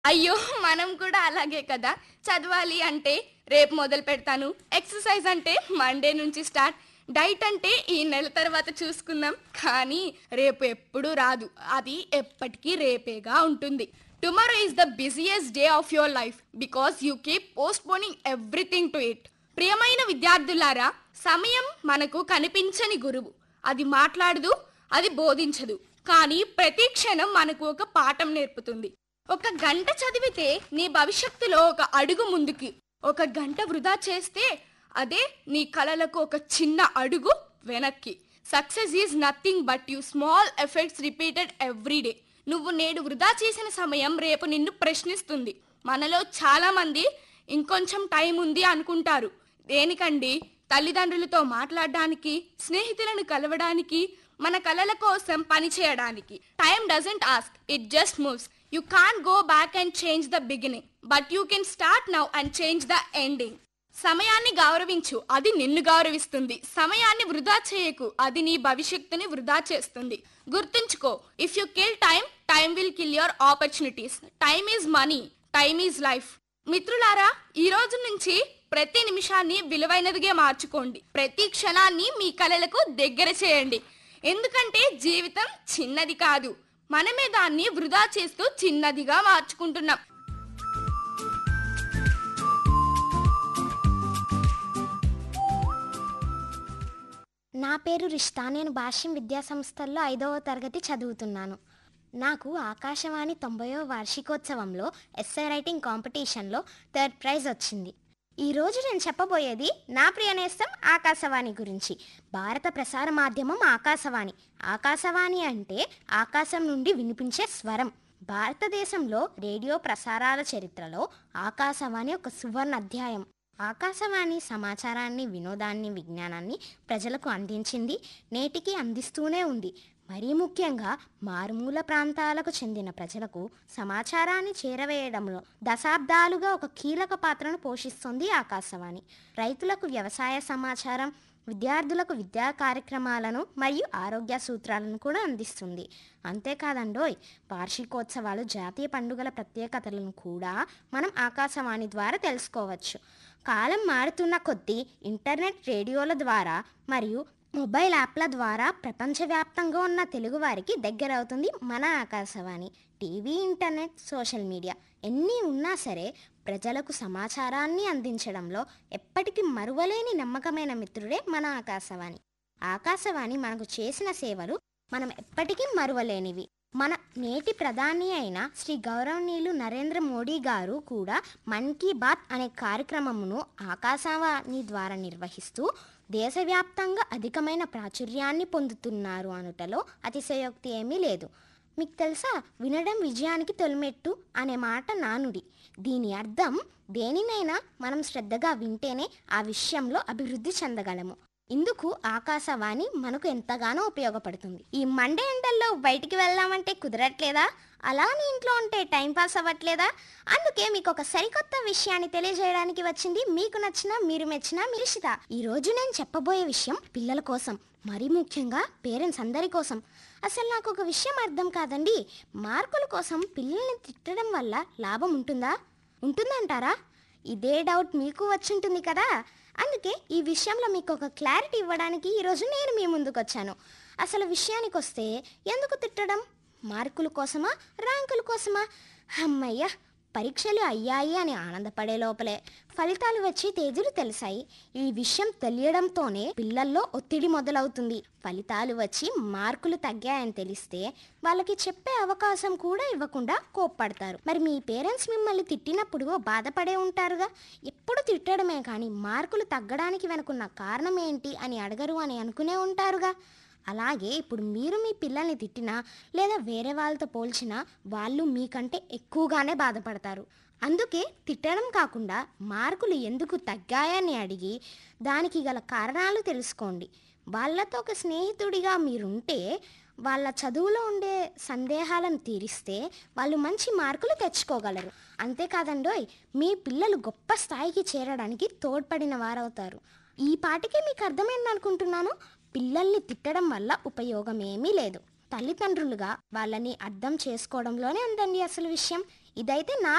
అయ్యో! మనం కూడా అలాగే కదా! చదవాలి అంటే రేపు మొదలుపెడతాను. ఎక్సర్‌సైజ్ అంటే మండే నుంచి స్టార్ట్. డైట్ అంటే ఈ నెల తర్వాత చూసుకుందాం. కానీ రేపు ఎప్పుడూ రాదు. అది ఎప్పటికీ రేపేగా ఉంటుంది. Tomorrow is the busiest day of your life because you keep postponing everything to it. ప్రియమైన విద్యార్థులారా, సమయం మనకు కనిపించని గురువు. అది మాట్లాడదు, అది బోధించదు. కానీ ప్రతి క్షణం మనకు ఒక పాఠం నేర్పుతుంది. ఒక గంట చదివితే నీ భవిష్యత్తులో ఒక అడుగు ముందుకి, ఒక గంట వృధా చేస్తే అదే నీ కలలకు ఒక చిన్న అడుగు వెనక్కి. Success is nothing but you small effects repeated every day. నువ్వు నేడు వృధా చేసిన సమయం రేపు నిన్ను ప్రశ్నిస్తుంది. మనలో చాలా మంది ఇంకొంచెం టైం ఉంది అనుకుంటారు. దేనికండి? తల్లిదండ్రులతో మాట్లాడడానికి, స్నేహితులను కలవడానికి, మన కలల కోసం పని చేయడానికి. Time doesn't ask, it just moves. You can't go back and change the beginning, but you can start now and change the ending. సమయాన్ని గౌరవించు, అది నిన్ను గౌరవిస్తుంది. సమయాన్ని వృధా చేయకు, అది నీ భవిష్యత్తుని వృధా చేస్తుంది. గుర్తుంచుకో, if you kill time, time will kill your opportunities. Time is money, time is life. మిత్రులారా, ఈ రోజు నుంచి ప్రతి నిమిషాన్ని విలువైనదిగా మార్చుకోండి. ప్రతి క్షణాన్ని మీ కలలకు దగ్గర చేయండి. ఎందుకంటే జీవితం చిన్నది కాదు, మనమే దాన్ని వృధా చేస్తూ చిన్నదిగా మార్చుకుంటున్నాం. నా పేరు రిష్తా. నేను భాష్యం విద్యా సంస్థల్లో 5వ తరగతి చదువుతున్నాను. నాకు ఆకాశవాణి 90వ వార్షికోత్సవంలో ఎస్సే రైటింగ్ కాంపిటీషన్లో 3rd ప్రైజ్ వచ్చింది. ఈరోజు నేను చెప్పబోయేది నా ప్రియ నేస్తం ఆకాశవాణి గురించి. భారత ప్రసార మాధ్యమం ఆకాశవాణి. ఆకాశవాణి అంటే ఆకాశం నుండి వినిపించే స్వరం. భారతదేశంలో రేడియో ప్రసారాల చరిత్రలో ఆకాశవాణి ఒక సువర్ణ అధ్యాయం. ఆకాశవాణి సమాచారాన్ని, వినోదాన్ని, విజ్ఞానాన్ని ప్రజలకు అందించింది, నేటికి అందిస్తూనే ఉంది. మరీ ముఖ్యంగా మారుమూల ప్రాంతాలకు చెందిన ప్రజలకు సమాచారాన్ని చేరవేయడంలో దశాబ్దాలుగా ఒక కీలక పాత్రను పోషిస్తుంది ఆకాశవాణి. రైతులకు వ్యవసాయ సమాచారం, విద్యార్థులకు విద్యా కార్యక్రమాలను మరియు ఆరోగ్య సూత్రాలను కూడా అందిస్తుంది. అంతేకాదండోయ్, వార్షికోత్సవాలు, జాతీయ పండుగల ప్రత్యేకతలను కూడా మనం ఆకాశవాణి ద్వారా తెలుసుకోవచ్చు. కాలం మారుతున్న కొద్దీ ఇంటర్నెట్, రేడియోల ద్వారా మరియు మొబైల్ యాప్ల ద్వారా ప్రపంచవ్యాప్తంగా ఉన్న తెలుగువారికి దగ్గరవుతుంది మన Akashvani. TV, internet, social media ఎన్ని ఉన్నా సరే ప్రజలకు సమాచారాన్ని అందించడంలో ఎప్పటికీ మరువలేని నమ్మకమైన మిత్రుడే మన ఆకాశవాణి. ఆకాశవాణి మనకు చేసిన సేవలు మనం ఎప్పటికీ మరువలేనివి. మన నేటి ప్రధాని అయిన శ్రీ గౌరవనీయులు నరేంద్ర మోడీ గారు కూడా మన్ కీ బాత్ అనే కార్యక్రమమును ఆకాశవాణి ద్వారా నిర్వహిస్తూ దేశవ్యాప్తంగా అధికమైన ప్రాచుర్యాన్ని పొందుతున్నారు అనుటలో అతిశయోక్తి ఏమీ లేదు. మీకు తెలుసా, వినడం విజయానికి తొలిమెట్టు అనే మాట నానుడి. దీని అర్థం దేనినైనా మనం శ్రద్ధగా వింటేనే ఆ విషయంలో అభివృద్ధి చెందగలము. ఇందుకు ఆకాశవాణి మనకు ఎంతగానో ఉపయోగపడుతుంది. ఈ మండే ఎండల్లో బయటికి వెళ్దామంటే కుదరట్లేదా? అలానే ఇంట్లో ఉంటే టైంపాస్ అవ్వట్లేదా? అందుకే మీకు ఒక సరికొత్త విషయాన్ని తెలియజేయడానికి వచ్చింది మీకు నచ్చిన, మీరు మెచ్చిన మిరిషిత. ఈరోజు నేను చెప్పబోయే విషయం పిల్లల కోసం, మరీ ముఖ్యంగా పేరెంట్స్ అందరి కోసం. అసలు నాకు ఒక విషయం అర్థం కాదండి. మార్కుల కోసం పిల్లల్ని తిట్టడం వల్ల లాభం ఉంటుందంటారా? ఇదే డౌట్ మీకు వచ్చుంటుంది కదా. అందుకే ఈ విషయంలో మీకు ఒక క్లారిటీ ఇవ్వడానికి ఈరోజు నేను మీ ముందుకు వచ్చాను. అసలు విషయానికి వస్తే, ఎందుకు తిట్టడం? మార్కుల కోసమా, ర్యాంకుల కోసమా? అమ్మయ్య, పరీక్షలు అయ్యాయి అని ఆనందపడే లోపలే ఫలితాలు వచ్చి తేదీలు తెలిసాయి. ఈ విషయం తెలియడంతోనే పిల్లల్లో ఒత్తిడి మొదలవుతుంది. ఫలితాలు వచ్చి మార్కులు తగ్గాయని తెలిస్తే వాళ్ళకి చెప్పే అవకాశం కూడా ఇవ్వకుండా కోప్పడతారు. మరి మీ పేరెంట్స్ మిమ్మల్ని తిట్టినప్పుడు బాధపడే ఉంటారుగా. ఎప్పుడు తిట్టడమే కానీ మార్కులు తగ్గడానికి వెనుకున్న కారణం ఏంటి అని అడగరు అని అనుకునే ఉంటారుగా. అలాగే ఇప్పుడు మీరు మీ పిల్లల్ని తిట్టినా లేదా వేరే వాళ్ళతో పోల్చినా వాళ్ళు మీకంటే ఎక్కువగానే బాధపడతారు. అందుకే తిట్టడం కాకుండా మార్కులు ఎందుకు తగ్గాయని అడిగి దానికి గల కారణాలు తెలుసుకోండి. వాళ్ళతో ఒక స్నేహితుడిగా మీరుంటే వాళ్ళ చదువులో ఉండే సందేహాలను తీరిస్తే వాళ్ళు మంచి మార్కులు తెచ్చుకోగలరు. అంతేకాదండోయ్, మీ పిల్లలు గొప్ప స్థాయికి చేరడానికి తోడ్పడిన వారవుతారు. ఈ పాటికే మీకు అర్థమైంది అనుకుంటున్నాను. పిల్లల్ని తిట్టడం వల్ల ఉపయోగం ఏమీ లేదు. తల్లిదండ్రులుగా వాళ్ళని అర్థం చేసుకోవడంలోనే ఉందండి అసలు విషయం. ఇదైతే నా